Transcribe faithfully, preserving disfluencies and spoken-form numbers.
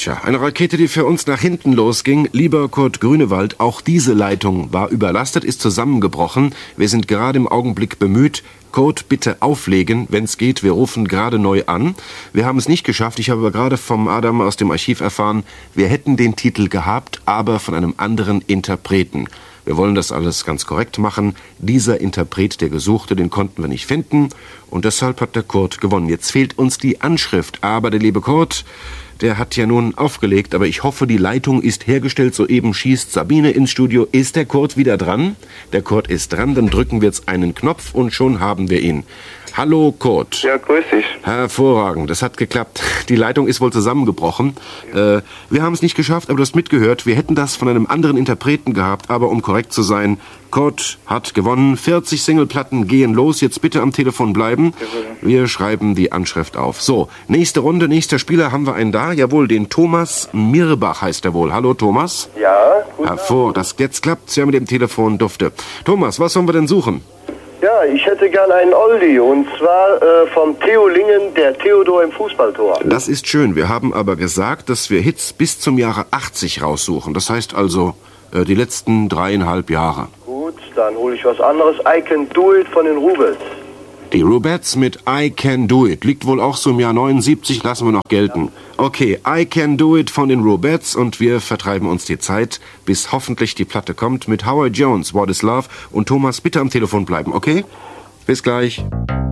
Tja, eine Rakete, die für uns nach hinten losging. Lieber Kurt Grünewald, auch diese Leitung war überlastet, ist zusammengebrochen. Wir sind gerade im Augenblick bemüht. Kurt, bitte auflegen, wenn es geht. Wir rufen gerade neu an. Wir haben es nicht geschafft. Ich habe aber gerade vom Adam aus dem Archiv erfahren, wir hätten den Titel gehabt, aber von einem anderen Interpreten. Wir wollen das alles ganz korrekt machen. Dieser Interpret, der Gesuchte, den konnten wir nicht finden. Und deshalb hat der Kurt gewonnen. Jetzt fehlt uns die Anschrift. Aber der liebe Kurt, der hat ja nun aufgelegt. Aber ich hoffe, die Leitung ist hergestellt. Soeben schießt Sabine ins Studio. Ist der Kurt wieder dran? Der Kurt ist dran. Dann drücken wir jetzt einen Knopf und schon haben wir ihn. Hallo Kurt. Ja, grüß dich. Hervorragend, das hat geklappt. Die Leitung ist wohl zusammengebrochen. Ja. Äh, wir haben es nicht geschafft, aber du hast mitgehört. Wir hätten das von einem anderen Interpreten gehabt, aber um korrekt zu sein, Kurt hat gewonnen. vierzig Singleplatten gehen los. Jetzt bitte am Telefon bleiben. Wir schreiben die Anschrift auf. So, nächste Runde, nächster Spieler haben wir einen da. Jawohl, den Thomas Mirbach heißt er wohl. Hallo Thomas. Ja, gut. Hervor, das jetzt klappt's ja mit dem Telefon dufte. Thomas, was sollen wir denn suchen? Ja, ich hätte gern einen Oldie, und zwar äh, vom Theo Lingen, der Theodor im Fußballtor. Das ist schön. Wir haben aber gesagt, dass wir Hits bis zum Jahre achtzig raussuchen. Das heißt also äh, die letzten dreieinhalb Jahre. Gut, dann hole ich was anderes. I Can Do It von den Rubettes. Die Rubettes mit I Can Do It. Liegt wohl auch so im Jahr neunundsiebzig, lassen wir noch gelten. Okay, I Can Do It von den Rubettes und wir vertreiben uns die Zeit, bis hoffentlich die Platte kommt mit Howard Jones, What is Love. Und Thomas, bitte am Telefon bleiben, okay? Bis gleich.